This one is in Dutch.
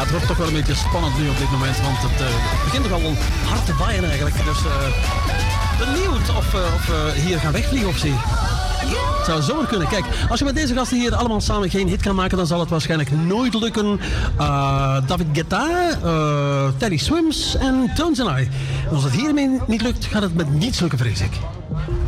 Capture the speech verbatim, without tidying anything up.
het wordt toch wel een beetje spannend nu op dit moment, want het uh, begint toch al hard te waaien eigenlijk. Dus uh, benieuwd of, uh, of we uh, hier gaan wegvliegen of zie. Het zou zomaar kunnen. Kijk, als je met deze gasten hier allemaal samen geen hit kan maken, dan zal het waarschijnlijk nooit lukken. Uh, David Guetta, uh, Teddy Swims en Tones and I. En als het hiermee niet lukt, gaat het met niets lukken, vrees ik.